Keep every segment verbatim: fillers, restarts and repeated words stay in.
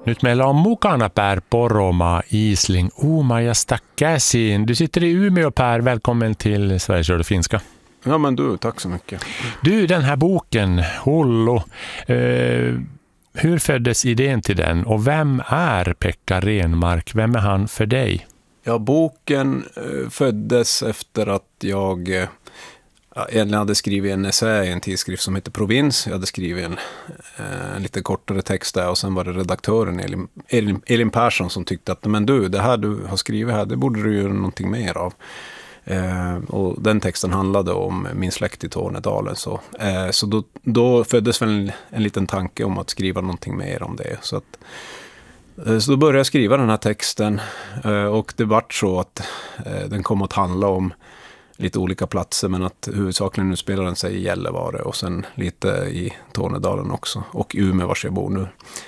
Nyt meillä on mukana Per Poromaa Isling Uumajasta käsin. Du sitter i Umeå, Per. Välkommen till Sveriges Radio Finska. Ja, men du, tack så mycket. Du, den här boken, Hullu, eh, hur föddes idén till den och vem är Pekka Renmark? Vem är han för dig? Ja, boken eh, föddes efter att jag eh, egentligen hade skrivit en essä i en tidskrift som heter Provins. Jag hade skrivit en, eh, en lite kortare text där och sen var det redaktören Elin, Elin, Elin Persson som tyckte att men du, det här du har skrivit här, det borde du göra någonting mer av. Eh, och den texten handlade om min släkt i Tornedalen. Så, eh, så då, då föddes väl en, en liten tanke om att skriva någonting mer om det. Så, att, eh, så då började jag skriva den här texten eh, och det vart så att eh, den kom att handla om lite olika platser, men att huvudsakligen nu spelar den sig i Gällivare och sen lite i Tornedalen också och Umeå vars jag bor nu.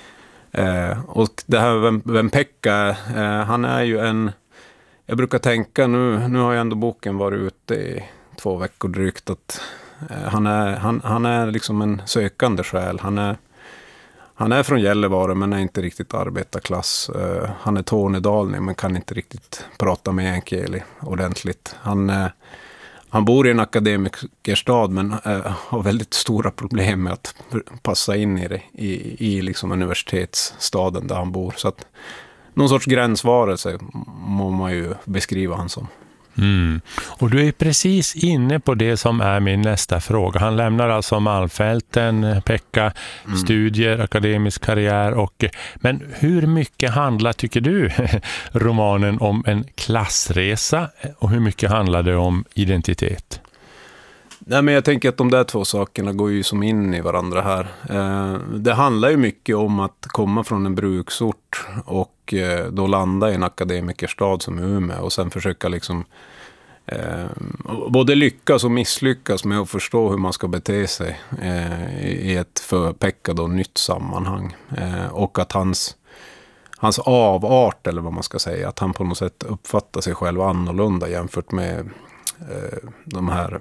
Eh, och det här vem, vem Pekka, eh, han är ju en, jag brukar tänka nu, nu har ju ändå boken varit ute i två veckor drygt, att eh, han, är, han, han är liksom en sökande själ. Han är, han är från Gällivare men är inte riktigt arbetarklass. Eh, han är tornedalning men kan inte riktigt prata med enkeli ordentligt. Han eh, Han bor i en akademikerstad men äh, har väldigt stora problem med att passa in i det, i, i liksom universitetsstaden där han bor. Så att någon sorts gränsvarelse må man ju beskriva han som. Mm. Och du är precis inne på det som är min nästa fråga. Han lämnar alltså Malmfälten, Pekka, mm. studier, akademisk karriär. Och, men hur mycket handlar, tycker du, romanen om en klassresa och hur mycket handlar det om identitet? Nej, men jag tänker att de där två sakerna går ju som in i varandra här. Eh, det handlar ju mycket om att komma från en bruksort och eh, då landa i en akademikerstad som Umeå och sen försöka liksom eh, både lyckas och misslyckas med att förstå hur man ska bete sig eh, i ett för Pekka då nytt sammanhang. Eh, och att hans, hans avart, eller vad man ska säga, att han på något sätt uppfattar sig själv annorlunda jämfört med eh, de här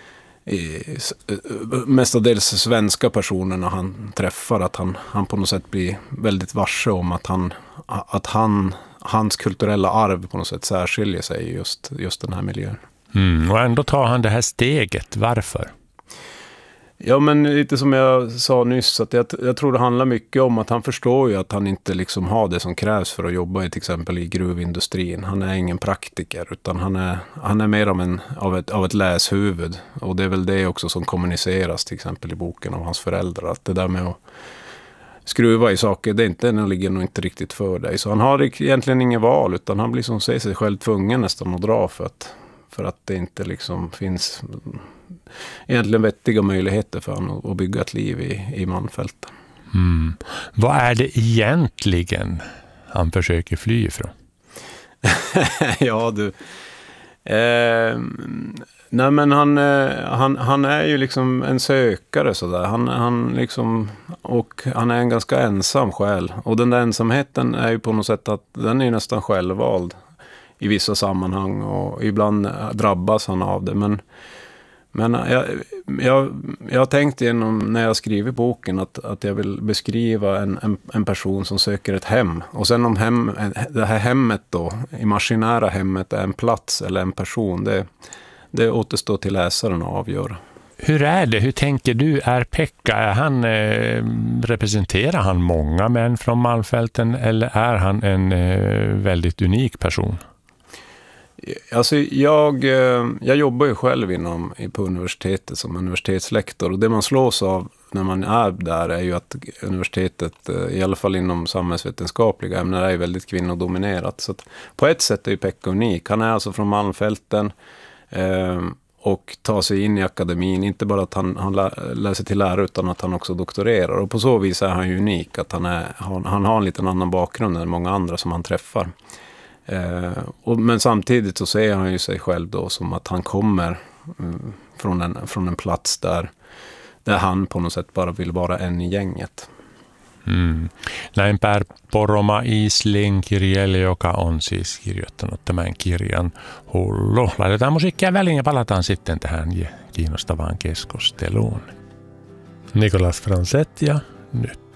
i mestadels svenska personerna han träffar, att han, han på något sätt blir väldigt varse om att, han, att han, hans kulturella arv på något sätt särskiljer sig i just, just den här miljön. Mm, och ändå tar han det här steget. Varför? Ja, men lite som jag sa nyss, att jag, jag tror det handlar mycket om att han förstår ju att han inte liksom har det som krävs för att jobba i till exempel i gruvindustrin. Han är ingen praktiker utan han är, han är mer av, en, av, ett, av ett läshuvud. Och det är väl det också som kommuniceras till exempel i boken av hans föräldrar. Att det där med att skruva i saker, det, är inte, det ligger nog inte riktigt för dig. Så han har egentligen ingen val utan han blir som säger sig själv tvungen nästan att dra för att, för att det inte liksom finns egentligen vettiga möjligheter för honom att bygga ett liv i, i Malmfälten. Mm. Vad är det egentligen han försöker fly ifrån? Ja, du. Eh, nej, men han, han, han är ju liksom en sökare sådär. Han, han liksom, och han är en ganska ensam själ. Och den där ensamheten är ju på något sätt att den är nästan självvald i vissa sammanhang och ibland drabbas han av det. Men Men jag, jag, jag har tänkt igenom när jag skriver boken att, att jag vill beskriva en, en, en person som söker ett hem. Och sen om hem, det här hemmet då, imaginära hemmet är en plats eller en person, det, det återstår till läsaren att avgöra. Hur är det? Hur tänker du? Är Pekka, är han, eh, representerar han många män från Malmfälten eller är han en eh, väldigt unik person? Alltså jag, jag jobbar ju själv inom, på universitetet som universitetslektor och det man slås av när man är där är ju att universitetet, i alla fall inom samhällsvetenskapliga ämnen, är väldigt kvinnodominerat. Så att på ett sätt är ju Pekka unik. Han är alltså från Malmfälten eh, och tar sig in i akademin. Inte bara att han, han lä, läser till lärare utan att han också doktorerar. Och på så vis är han ju unik. Att han, är, han, han har en liten annan bakgrund än många andra som han träffar. Eh, och, men samtidigt så ser han ju sig själv då som att han kommer mm, från, en, från en plats där, där han på något sätt bara vill vara en i gänget. Mm. Näin Per Poromaa Isling kirjailija, joka on siis kirjoittanut tämän kirjan Hullu. Laitetaan musiikkia väliin ja palataan sitten tähän kiinnostavaan keskusteluun. Nicolas Franzet ja nyt.